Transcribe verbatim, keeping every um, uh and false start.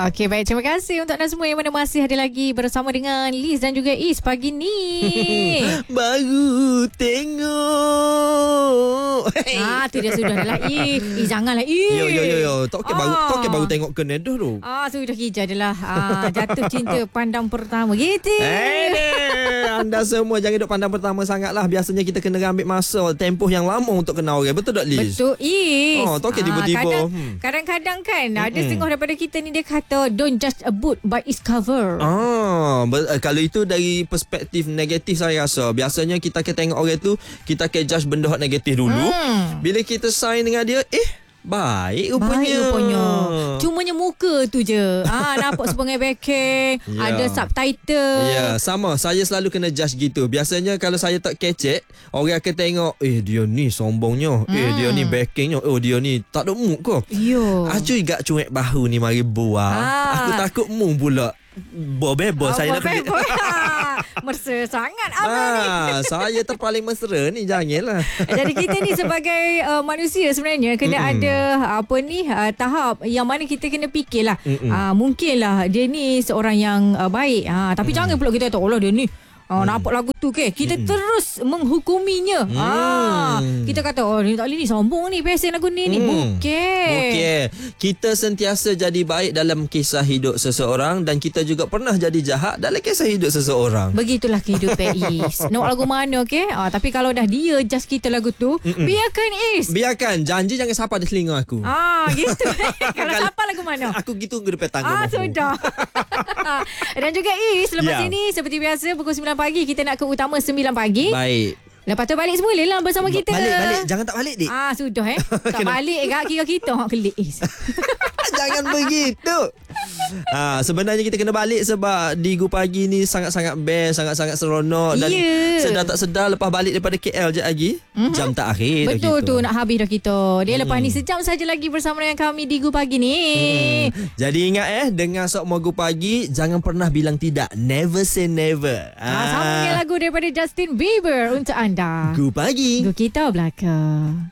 Okey, baik. Terima kasih untuk anda semua yang mana masih ada lagi bersama dengan Liz dan juga Is pagi ni. Baru tengok. Ah, tu dia sudah dah lah. Is, Is janganlah Is. Yo yo yo yo. Tok ke baru tok ke baru tengok ke nedoh tu. Ah, sudah hijau adalah ah, jatuh cinta pandang pertama gitu. Eh, anda semua jangan duk pandang pertama sangatlah. Biasanya kita kena ambil masa tempoh yang lama untuk kenal orang. Betul tak, Liz? Betul, Is. Oh, tok ke tiba-tiba. Kadang, hmm. kadang-kadang kan hmm. ada setengah daripada kita ni dia kata don't judge a book by its cover. Ah, ber- kalau itu dari perspektif negatif saya rasa. Biasanya kita akan tengok orang tu, kita akan judge benda hak negatif dulu. Hmm. Bila kita sign dengan dia, eh baik rupanya. Baik rupanya. Cumanya muka tu je. Ah, nampak sebagai backing, yeah. ada subtitle. Ya, yeah, sama. Saya selalu kena judge gitu. Biasanya kalau saya tak kecek, orang akan tengok, eh dia ni sombongnya. Hmm. Eh dia ni backingnya. Oh dia ni tak ada mood ke? Yo. Acuy gak cuek bahu ni mari buah. Ah. Aku takut mu pula. Bobebo oh, saya nak pergi. Mesra sangat abang ah, ni. Saya terpaling mesra ni, janganlah. Jadi kita ni sebagai uh, manusia sebenarnya kena Mm-mm. ada apa ni uh, tahap yang mana kita kena fikirlah. Uh, mungkinlah dia ni seorang yang uh, baik. Uh, tapi Mm-mm. jangan pula kita kata Allah dia ni Oh, nampak lagu tu ke? Kita mm. terus menghukuminya. Mm. Ah, kita kata oh ni tak boleh ni sombong ni pesen lagu ni mm. ni. Bukan. Bukan. Kita sentiasa jadi baik dalam kisah hidup seseorang dan kita juga pernah jadi jahat dalam kisah hidup seseorang. Begitulah kehidupan Is. Nak lagu mana ke? Ah, tapi kalau dah dia just kita lagu tu, Mm-mm. biarkan Is. Biarkan. Janji jangan sapa di telinga aku. Ah, gitu. Kalau sapa lagu mana? Aku gitu ke depan tangga. Ah, sudah. Dan juga Is lepas yeah. ini seperti biasa pukul sembilan pagi kita nak ke utama sembilan pagi. Baik. Lepas tu balik semula lah bersama kita. Balik, balik. Jangan tak balik, Dik. Ah, sudah eh. Tak balik kat kira kita hak kelik Is. Jangan begitu. Ha, sebenarnya kita kena balik sebab Digu pagi ni sangat-sangat best, sangat-sangat seronok dan yeah. sedar tak sedar lepas balik daripada K L je lagi, mm-hmm. jam tak akhir. Betul dah tu, nak habis dah kita. Dia mm. lepas ni sejam saja lagi bersama dengan kami Digu pagi ni. Mm. Jadi ingat eh, dengar Sok Mogu pagi, jangan pernah bilang tidak. Never say never. Ha, ah. Sambungnya lagu daripada Justin Bieber untuk anda. Gu pagi. Gu kita belaka.